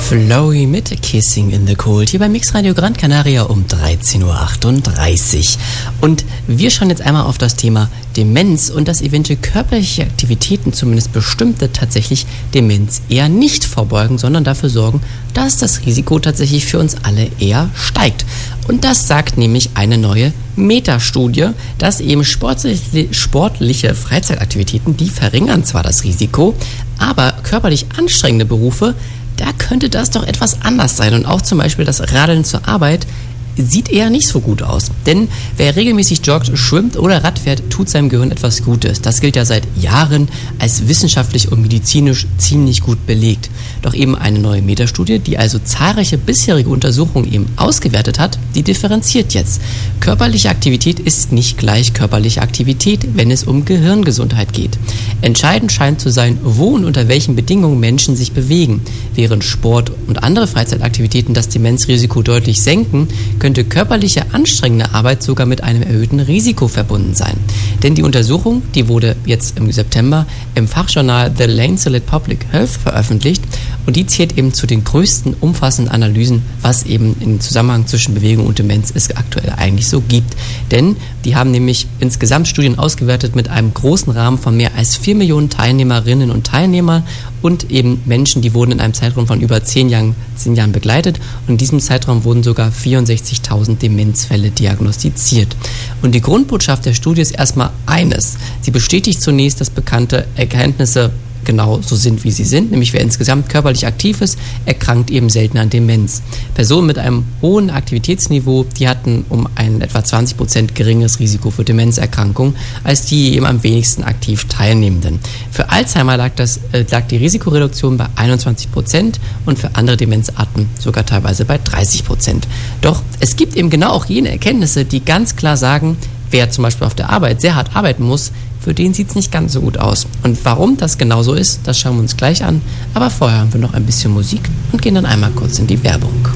Flowey mit Kissing in the Cold hier bei Mixradio Gran Canaria um 13.38 Uhr. Und wir schauen jetzt einmal auf das Thema Demenz und dass eventuell körperliche Aktivitäten, zumindest bestimmte, tatsächlich Demenz eher nicht vorbeugen, sondern dafür sorgen, dass das Risiko tatsächlich für uns alle eher steigt. Und das sagt nämlich eine neue Metastudie, dass eben sportliche Freizeitaktivitäten, die verringern zwar das Risiko, aber körperlich anstrengende Berufe, da könnte das doch etwas anders sein. Und auch zum Beispiel das Radeln zur Arbeit sieht eher nicht so gut aus. Denn wer regelmäßig joggt, schwimmt oder Rad fährt, tut seinem Gehirn etwas Gutes. Das gilt ja seit Jahren als wissenschaftlich und medizinisch ziemlich gut belegt. Doch eben eine neue Metastudie, die also zahlreiche bisherige Untersuchungen eben ausgewertet hat, die differenziert jetzt. Körperliche Aktivität ist nicht gleich körperliche Aktivität, wenn es um Gehirngesundheit geht. Entscheidend scheint zu sein, wo und unter welchen Bedingungen Menschen sich bewegen. Während Sport und andere Freizeitaktivitäten das Demenzrisiko deutlich senken, könnte körperliche anstrengende Arbeit sogar mit einem erhöhten Risiko verbunden sein. Denn die Untersuchung, die wurde jetzt im September im Fachjournal The Lancet Public Health veröffentlicht und die zählt eben zu den größten umfassenden Analysen, was eben im Zusammenhang zwischen Bewegung und Demenz es aktuell eigentlich so gibt. Denn die haben nämlich insgesamt Studien ausgewertet mit einem großen Rahmen von mehr als 4 Millionen Teilnehmerinnen und Teilnehmern und eben Menschen, die wurden in einem Zeitraum von über 10 Jahren begleitet und in diesem Zeitraum wurden sogar 64.000 Demenzfälle diagnostiziert. Und die Grundbotschaft der Studie ist erstmal eines. Sie bestätigt zunächst, dass bekannte Erkenntnisse genau so sind, wie sie sind, nämlich wer insgesamt körperlich aktiv ist, erkrankt eben seltener an Demenz. Personen mit einem hohen Aktivitätsniveau, die hatten um ein etwa 20% geringeres Risiko für Demenzerkrankungen als die eben am wenigsten aktiv Teilnehmenden. Für Alzheimer lag die Risikoreduktion bei 21% und für andere Demenzarten sogar teilweise bei 30%. Doch es gibt eben genau auch jene Erkenntnisse, die ganz klar sagen, wer zum Beispiel auf der Arbeit sehr hart arbeiten muss, für den sieht es nicht ganz so gut aus. Und warum das genau so ist, das schauen wir uns gleich an. Aber vorher haben wir noch ein bisschen Musik und gehen dann einmal kurz in die Werbung.